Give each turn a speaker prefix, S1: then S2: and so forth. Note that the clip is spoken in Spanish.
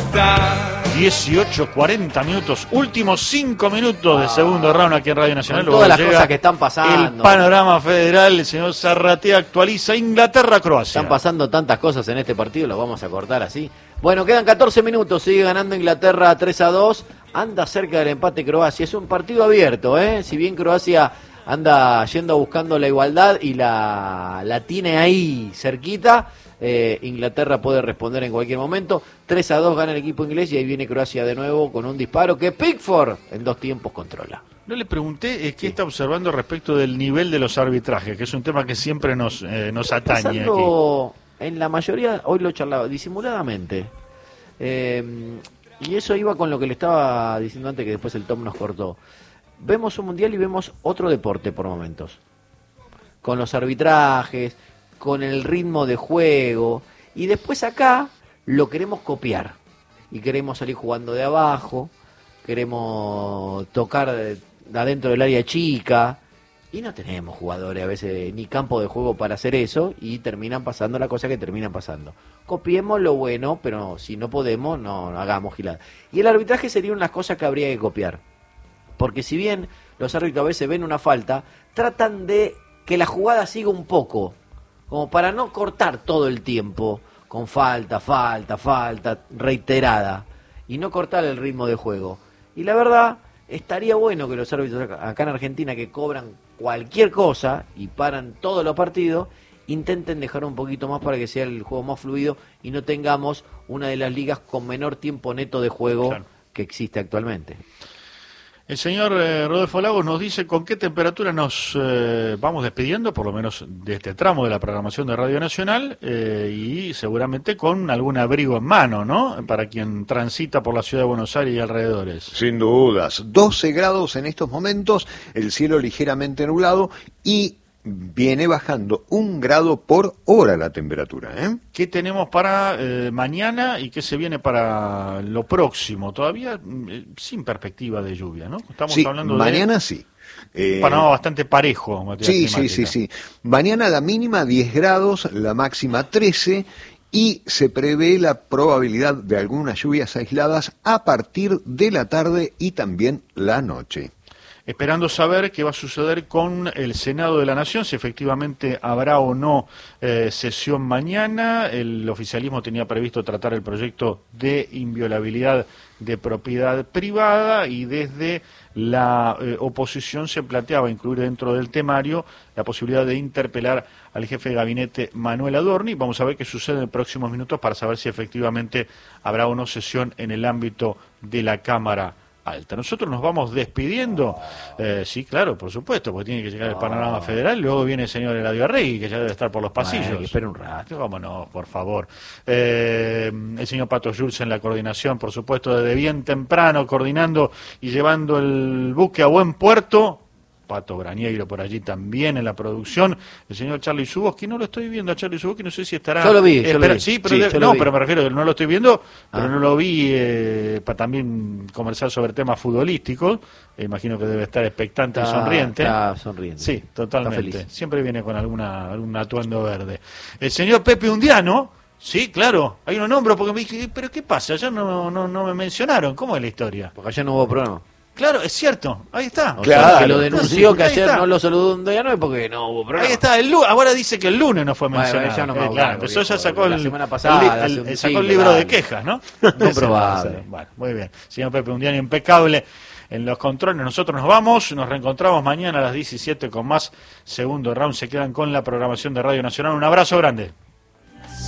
S1: 18:40 minutos, últimos 5 minutos de segundo round aquí en Radio Nacional.
S2: Con todas las cosas que están pasando.
S1: El panorama federal, el señor Zarratea actualiza Inglaterra-Croacia.
S2: Están pasando tantas cosas en este partido, lo vamos a cortar así. Bueno, quedan 14 minutos, sigue ganando Inglaterra 3-2, anda cerca del empate Croacia. Es un partido abierto, si bien Croacia anda yendo buscando la igualdad y la tiene ahí cerquita, Inglaterra puede responder en cualquier momento. 3-2 gana el equipo inglés y ahí viene Croacia de nuevo con un disparo que Pickford en 2 tiempos controla.
S1: No le pregunté qué está observando respecto del nivel de los arbitrajes, que es un tema que siempre nos atañe aquí.
S2: En la mayoría, hoy lo charlaba, disimuladamente. Y eso iba con lo que le estaba diciendo antes, que después el Tom nos cortó. Vemos un mundial y vemos otro deporte por momentos. Con los arbitrajes, con el ritmo de juego. Y después acá lo queremos copiar. Y queremos salir jugando de abajo. Queremos tocar de adentro del área chica. Y no tenemos jugadores a veces ni campo de juego para hacer eso. Y terminan pasando la cosa que terminan pasando. Copiemos lo bueno, pero si no podemos, no hagamos gilada. Y el arbitraje sería una cosa que habría que copiar. Porque si bien los árbitros a veces ven una falta, tratan de que la jugada siga un poco, como para no cortar todo el tiempo con falta reiterada y no cortar el ritmo de juego. Y la verdad, estaría bueno que los árbitros acá en Argentina, que cobran cualquier cosa y paran todos los partidos, intenten dejar un poquito más para que sea el juego más fluido y no tengamos una de las ligas con menor tiempo neto de juego que existe actualmente.
S1: El señor Rodolfo Lagos nos dice con qué temperatura nos vamos despidiendo, por lo menos de este tramo de la programación de Radio Nacional, y seguramente con algún abrigo en mano, ¿no? Para quien transita por la ciudad de Buenos Aires y alrededores.
S3: Sin dudas, 12 grados en estos momentos, el cielo ligeramente nublado y viene bajando 1 grado por hora la temperatura.
S1: ¿Qué tenemos para mañana y qué se viene para lo próximo? Todavía sin perspectiva de lluvia, ¿no? Estamos hablando
S3: mañana
S1: de...
S3: sí.
S1: Panorama bastante parejo.
S3: Sí. Mañana la mínima 10 grados, la máxima 13 y se prevé la probabilidad de algunas lluvias aisladas a partir de la tarde y también la noche.
S1: Esperando saber qué va a suceder con el Senado de la Nación, si efectivamente habrá o no sesión mañana. El oficialismo tenía previsto tratar el proyecto de inviolabilidad de propiedad privada y desde la oposición se planteaba incluir dentro del temario la posibilidad de interpelar al jefe de gabinete Manuel Adorni. Vamos a ver qué sucede en próximos minutos para saber si efectivamente habrá o no sesión en el ámbito de la Cámara Alta. Nosotros nos vamos despidiendo, sí, claro, por supuesto, porque tiene que llegar el panorama federal, luego viene el señor Eladio Arregui, que ya debe estar por los pasillos.
S2: Espera un rato.
S1: Vámonos, por favor. El señor Pato Schulz en la coordinación, por supuesto, desde bien temprano, coordinando y llevando el buque a buen puerto. Pato Brañeiro por allí también en la producción, el señor Charly Zuboski, no lo estoy viendo a Charly Zuboski, no sé si estará...
S2: Yo lo vi.
S1: Sí, pero pero me refiero, no lo estoy viendo, pero no lo vi para también conversar sobre temas futbolísticos, imagino que debe estar expectante y sonriente.
S2: Está sonriente.
S1: Sí, totalmente,
S2: está feliz.
S1: Siempre viene con algún atuendo verde. El señor Pepe Undiano, sí, claro, ahí lo nombro porque me dije, pero ¿qué pasa? Ya no me mencionaron, ¿cómo es la historia?
S2: Porque ayer no hubo programa.
S1: Claro, es cierto, ahí está.
S2: O sea, que lo denunció que ayer no lo saludó un día, no es porque no hubo programa.
S1: Ahí está, ahora dice que el lunes no fue mencionado.
S2: Ya no me
S1: claro, empezó, ya sacó
S2: la semana pasada,
S1: sacó el libro de quejas, ¿no?
S2: Comprobable.
S1: Bueno, muy bien. Señor Pepe Undiano, impecable en los controles. Nosotros nos vamos, nos reencontramos mañana a las 17 con más segundo round. Se quedan con la programación de Radio Nacional. Un abrazo grande.